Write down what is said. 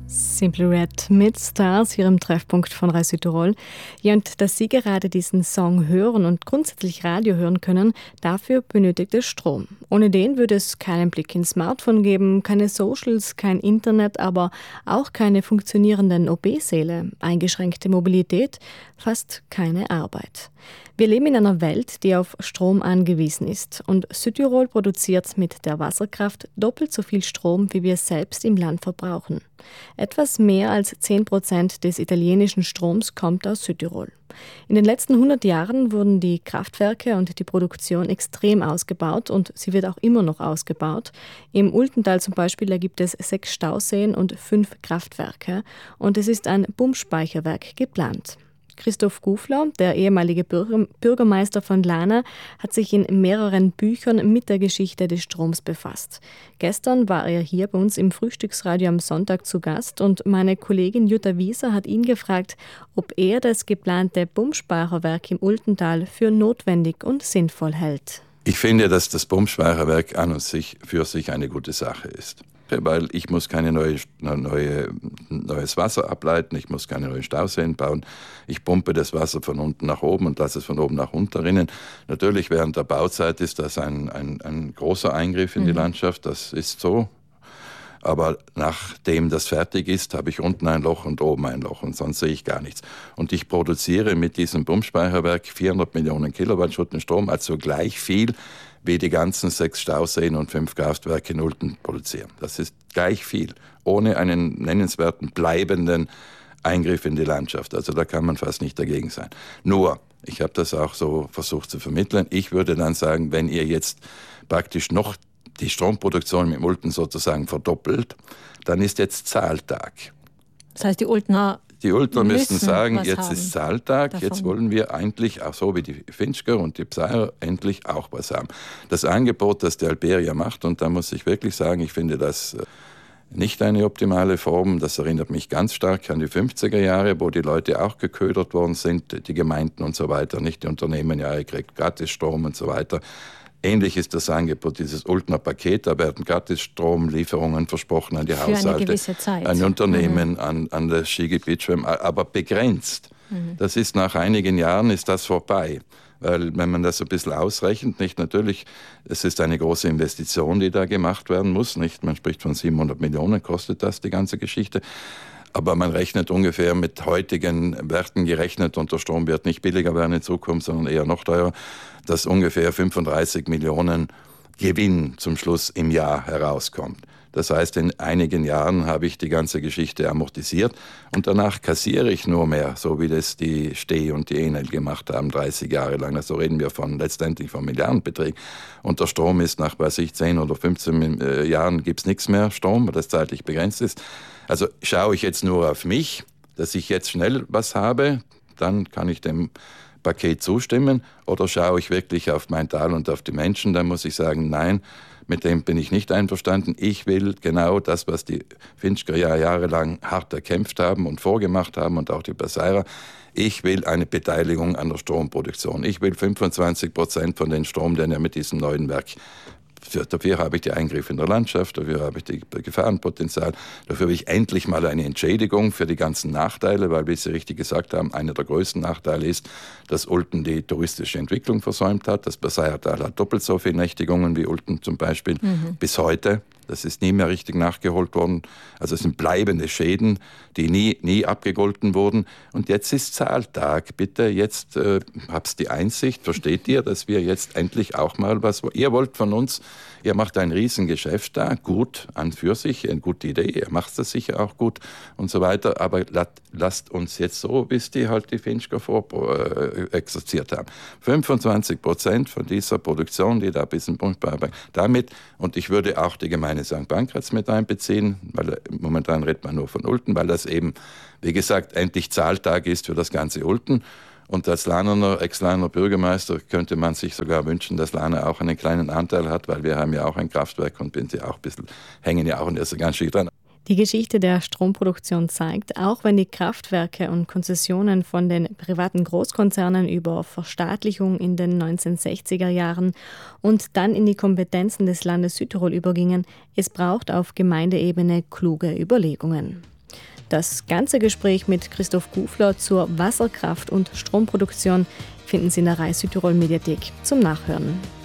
Simply Red mit Stars hier im Treffpunkt von Radio Südtirol. Ja, und dass Sie gerade diesen Song hören und grundsätzlich Radio hören können, dafür benötigt es Strom. Ohne den würde es keinen Blick ins Smartphone geben, keine Socials, kein Internet, aber auch keine funktionierenden OB-Säle, eingeschränkte Mobilität, fast keine Arbeit. Wir leben in einer Welt, die auf Strom angewiesen ist, und Südtirol produziert mit der Wasserkraft doppelt so viel Strom, wie wir selbst im Land verbrauchen. Etwas mehr als 10% des italienischen Stroms kommt aus Südtirol. In den letzten 100 Jahren wurden die Kraftwerke und die Produktion extrem ausgebaut und sie wird auch immer noch ausgebaut. Im Ultental zum Beispiel, da gibt es 6 Stauseen und 5 Kraftwerke und es ist ein Pumpspeicherwerk geplant. Christoph Gufler, der ehemalige Bürgermeister von Lana, hat sich in mehreren Büchern mit der Geschichte des Stroms befasst. Gestern war er hier bei uns im Frühstücksradio am Sonntag zu Gast und meine Kollegin Jutta Wieser hat ihn gefragt, ob er das geplante Pumpspeicherwerk im Ultental für notwendig und sinnvoll hält. Ich finde, dass das Pumpspeicherwerk an und für sich eine gute Sache ist. Weil ich muss keine neues Wasser ableiten, ich muss keine neuen Stauseen bauen. Ich pumpe das Wasser von unten nach oben und lasse es von oben nach unten rinnen. Natürlich während der Bauzeit ist das ein großer Eingriff in die Landschaft, das ist so. Aber nachdem das fertig ist, habe ich unten ein Loch und oben ein Loch und sonst sehe ich gar nichts. Und ich produziere mit diesem Pumpspeicherwerk 400 Millionen Kilowattstunden Strom, also gleich viel, wie die ganzen 6 Stauseen und 5 Kraftwerke in Ulten produzieren. Das ist gleich viel, ohne einen nennenswerten, bleibenden Eingriff in die Landschaft. Also da kann man fast nicht dagegen sein. Nur, ich habe das auch so versucht zu vermitteln, ich würde dann sagen, wenn ihr jetzt praktisch noch die Stromproduktion mit Ulten sozusagen verdoppelt, dann ist jetzt Zahltag. Das heißt, die Ultner müssen sagen, jetzt ist Zahltag, davon. Jetzt wollen wir eigentlich, auch so wie die Finchker und die Pseier, endlich auch was haben. Das Angebot, das die Alberia macht, und da muss ich wirklich sagen, ich finde das nicht eine optimale Form. Das erinnert mich ganz stark an die 50er Jahre, wo die Leute auch geködert worden sind, die Gemeinden und so weiter, nicht die Unternehmen, ja, ihr kriegt gratis Strom und so weiter. Ähnlich ist das Angebot, dieses Ultner Paket, da werden Gratis-Stromlieferungen versprochen an die Haushalte, für eine gewisse Zeit. An Unternehmen, an das Skigebiet, aber begrenzt. Das ist nach einigen Jahren ist das vorbei. Weil wenn man das so ein bisschen ausrechnet, nicht natürlich, es ist eine große Investition, die da gemacht werden muss, nicht? Man spricht von 700 Millionen, kostet das die ganze Geschichte. Aber man rechnet ungefähr mit heutigen Werten gerechnet, und der Strom wird nicht billiger werden in Zukunft, sondern eher noch teurer, dass ungefähr 35 Millionen Gewinn zum Schluss im Jahr herauskommt. Das heißt, in einigen Jahren habe ich die ganze Geschichte amortisiert und danach kassiere ich nur mehr, so wie das die Steh und die Enel gemacht haben, 30 Jahre lang. Also reden wir letztendlich von Milliardenbeträgen. Und der Strom ist nach, 10 oder 15 Jahren gibt es nichts mehr Strom, weil das zeitlich begrenzt ist. Also schaue ich jetzt nur auf mich, dass ich jetzt schnell was habe, dann kann ich dem Paket zustimmen. Oder schaue ich wirklich auf mein Tal und auf die Menschen, dann muss ich sagen, nein, mit dem bin ich nicht einverstanden. Ich will genau das, was die Finchker jahrelang hart erkämpft haben und vorgemacht haben und auch die Pseier. Ich will eine Beteiligung an der Stromproduktion. Ich will 25% von dem Strom, den er mit diesem neuen Werk. Dafür habe ich die Eingriffe in der Landschaft, dafür habe ich das Gefahrenpotenzial, dafür will ich endlich mal eine Entschädigung für die ganzen Nachteile, weil, wie Sie richtig gesagt haben, einer der größten Nachteile ist, dass Ulten die touristische Entwicklung versäumt hat. Das Pseiertal hat doppelt so viele Nächtigungen wie Ulten zum Beispiel bis heute. Das ist nie mehr richtig nachgeholt worden. Also es sind bleibende Schäden, die nie abgegolten wurden. Und jetzt ist Zahltag. Bitte, jetzt habt die Einsicht, versteht ihr, dass wir jetzt endlich auch mal was... Ihr wollt von uns, ihr macht ein Riesengeschäft da, gut an für sich, eine gute Idee, ihr macht das sicher auch gut und so weiter. Aber lasst uns jetzt so, bis die halt die Finchker exerziert haben. 25% von dieser Produktion, die da bis in damit, und ich würde auch die Gemeinde St. Pankraz mit einbeziehen, weil momentan redet man nur von Ulten, weil das eben, wie gesagt, endlich Zahltag ist für das ganze Ulten. Und als Ex-Laner Bürgermeister könnte man sich sogar wünschen, dass Lana auch einen kleinen Anteil hat, weil wir haben ja auch ein Kraftwerk und hängen ja auch in der ganz schön dran. Die Geschichte der Stromproduktion zeigt, auch wenn die Kraftwerke und Konzessionen von den privaten Großkonzernen über Verstaatlichung in den 1960er Jahren und dann in die Kompetenzen des Landes Südtirol übergingen, es braucht auf Gemeindeebene kluge Überlegungen. Das ganze Gespräch mit Christoph Gufler zur Wasserkraft und Stromproduktion finden Sie in der Rai Südtirol Mediathek zum Nachhören.